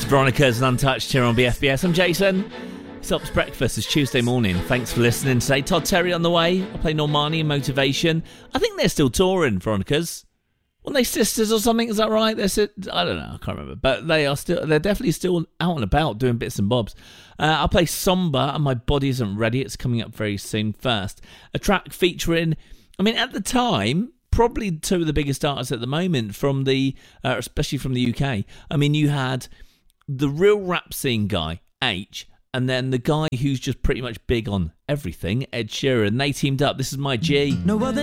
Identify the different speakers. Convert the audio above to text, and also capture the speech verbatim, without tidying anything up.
Speaker 1: Veronica's and Untouched here on B F B S. I'm Jason. It's Ops Breakfast. It's Tuesday morning. Thanks for listening today. Todd Terry on the way. I play Normani and Motivation. I think they're still touring, Veronica's. Weren't they sisters or something? Is that right? They're si- I don't know. I can't remember. But they are still. They're definitely still out and about doing bits and bobs. Uh, I'll play Somber and My Body Isn't Ready. It's coming up very soon. First, a track featuring, I mean, at the time, probably two of the biggest artists at the moment from the, uh, especially from the U K. I mean, you had the real rap scene guy, H, and then the guy who's just pretty much big on everything, Ed Sheeran. They teamed up. This is My G.
Speaker 2: No other